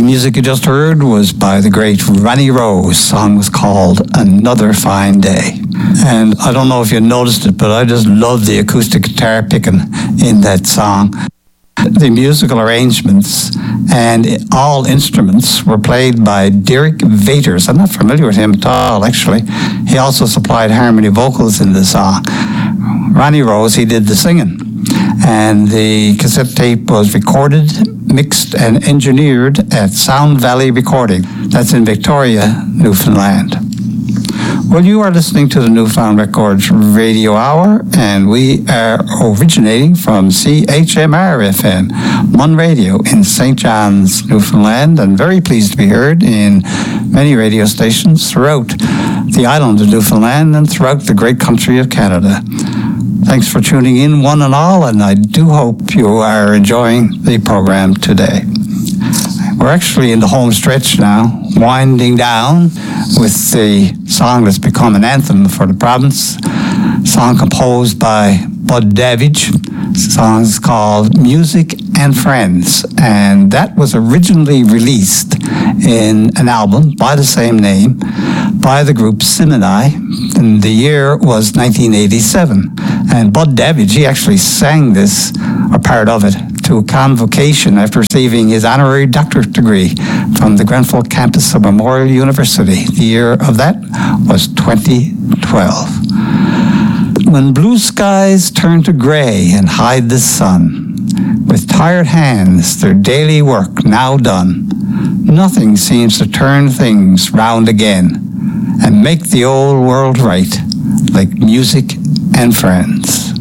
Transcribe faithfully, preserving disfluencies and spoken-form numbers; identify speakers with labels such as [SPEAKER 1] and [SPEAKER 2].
[SPEAKER 1] music you just heard was by the great Ronnie Rose. The song was called Another Fine Day. And I don't know if you noticed it, but I just love the acoustic guitar picking in that song. The musical arrangements and all instruments were played by Derek Vaters. I'm not familiar with him at all, actually. He also supplied harmony vocals in the song. Ronnie Rose, he did the singing. And the cassette tape was recorded, mixed, and engineered at Sound Valley Recording. That's in Victoria, Newfoundland. Well, you are listening to the Newfound Records Radio Hour, and we are originating from C H M R F M, Mun Radio in Saint John's, Newfoundland, and very pleased to be heard in many radio stations throughout the island of Newfoundland and throughout the great country of Canada. Thanks for tuning in, one and all, and I do hope you are enjoying the program today. We're actually in the home stretch now, winding down with the song that's become an anthem for the province, a song composed by Bud Davidge. The song is called Music and Friends, and that was originally released in an album by the same name by the group Simini, and the year was nineteen eighty-seven. And Bud Davidge, he actually sang this, or part of it, to a convocation after receiving his honorary doctorate degree from the Grenfell campus of Memorial University. The year of that was twenty twelve. When blue skies turn to gray and hide the sun, with tired hands their daily work now done, nothing seems to turn things round again and make the old world right like music and friends.